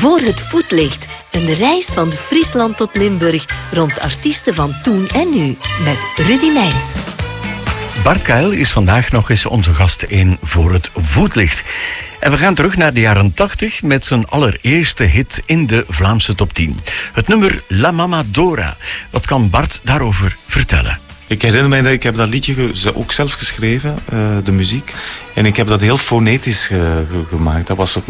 Voor het voetlicht. Een reis van Friesland tot Limburg rond artiesten van toen en nu. Met Rudy Meijns. Bart Kuijl is vandaag nog eens onze gast in Voor het voetlicht. En we gaan terug naar de jaren 80 met zijn allereerste hit in de Vlaamse top 10. Het nummer La Mamadora. Wat kan Bart daarover vertellen? Ik herinner mij dat ik heb dat liedje ook zelf geschreven, de muziek. En ik heb dat heel fonetisch gemaakt. Dat was op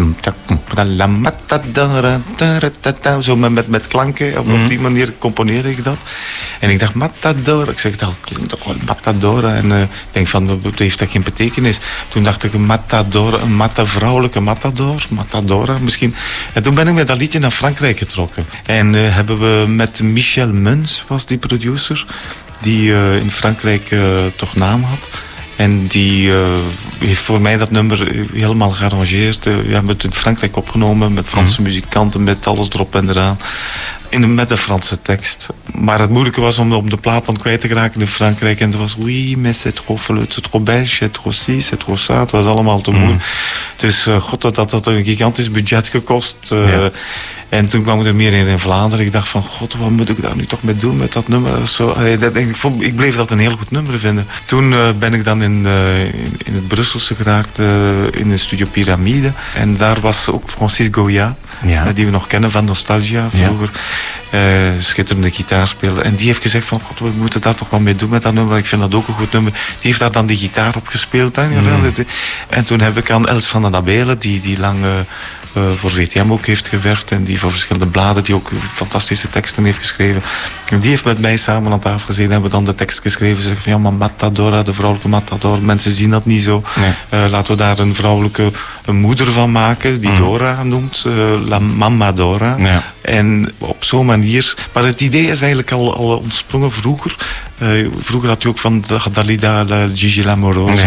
zo met klanken. Op die manier componeerde ik dat. En ik dacht, Matadora. Ik zeg, dat klinkt toch wel Matadora. En ik denk van, heeft dat geen betekenis? Toen dacht ik, een Matadora, een vrouwelijke Matador. Matadora misschien. En toen ben ik met dat liedje naar Frankrijk getrokken. En hebben we met Michel Muns, was die producer, die in Frankrijk toch naam had. En die heeft voor mij dat nummer helemaal gearrangeerd. We hebben het in Frankrijk opgenomen met Franse muzikanten, met alles erop en eraan. Met de Franse tekst. Maar het moeilijke was om de plaat dan kwijt te geraken in Frankrijk. En het was, oui, mais c'est trop belge, c'est trop ci, c'est trop ça. Het was allemaal te moeilijk. Dus god, dat had een gigantisch budget gekost. Ja. En toen kwam ik er meer in Vlaanderen. Ik dacht van, god, wat moet ik daar nu toch mee doen met dat nummer? Zo, ik bleef dat een heel goed nummer vinden. Toen ben ik dan in het Brusselse geraakt, in de studio Pyramide. En daar was ook Francis Goya, die we nog kennen van Nostalgia vroeger. Schitterende gitaarspeler. En die heeft gezegd van, god, we moeten daar toch wat mee doen met dat nummer. Ik vind dat ook een goed nummer. Die heeft daar dan die gitaar op gespeeld. En toen heb ik aan Els van den Abelen, die lang voor VTM ook heeft gewerkt en die voor verschillende bladen, die ook fantastische teksten heeft geschreven. En die heeft met mij samen aan tafel gezeten en hebben dan de tekst geschreven. Ze zegt van, ja, maar Matadora, de vrouwelijke Matador, mensen zien dat niet zo. Nee. Laten we daar een vrouwelijke moeder van maken, die Dora noemt, La Mamadora. Ja. En op zo'n manier. Maar het idee is eigenlijk al ontsprongen vroeger. Vroeger had je ook van Dalida, Gigi Lamoroso.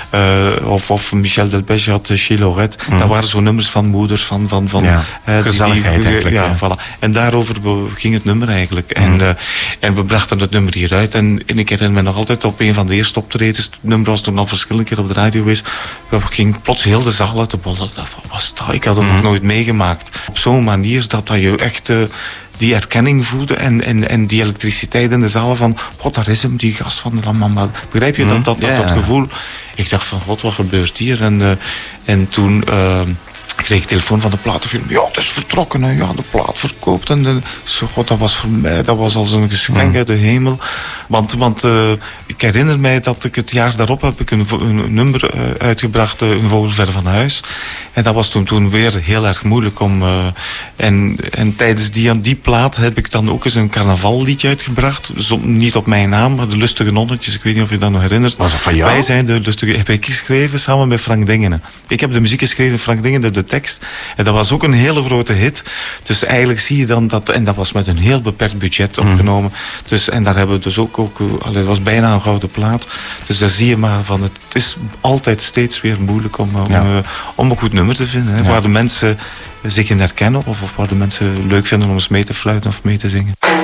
Of Michel Delpech had Chez Lorette. Dat waren zo nummers van moeders. Van gezelligheid eigenlijk. Voilà. En daarover ging het nummer eigenlijk. En we brachten het nummer hieruit. En ik herinner me nog altijd op een van de eerste optredens. Het nummer was toen al verschillende keer op de radio geweest. We ging plots heel de zaal uit de bol. Wat was dat? Ik had het nog nooit meegemaakt. Op zo'n manier dat je echt die erkenning voelde en die elektriciteit in de zaal van, god, daar is hem, die gast van La Mama. Begrijp je dat gevoel? Ik dacht van, god, wat gebeurt hier? En toen kreeg ik telefoon van de platenfirma. Ja, het is vertrokken. Hè. Ja, de plaat verkoopt. En god, dat was voor mij, dat was als een geschenk uit de hemel. Want ik herinner mij dat ik het jaar daarop heb ik een nummer uitgebracht, Een vogel ver van huis. En dat was toen weer heel erg moeilijk om. En tijdens die plaat heb ik dan ook eens een carnavalliedje uitgebracht. Niet op mijn naam, maar de Lustige Nonnetjes. Ik weet niet of je dat nog herinnert. Was dat van jou? Wij zijn de Lustige. Heb ik geschreven samen met Frank Dingenen. Ik heb de muziek geschreven, Frank Dingenen de tekst. En dat was ook een hele grote hit. Dus eigenlijk zie je dan dat. En dat was met een heel beperkt budget opgenomen. Dus, en daar hebben we dus ook. Het was bijna een gouden plaat. Dus daar zie je maar van. Het is altijd steeds weer moeilijk om een goed nummer te vinden. Hè, waar de mensen zich in herkennen. Of waar de mensen leuk vinden om eens mee te fluiten of mee te zingen.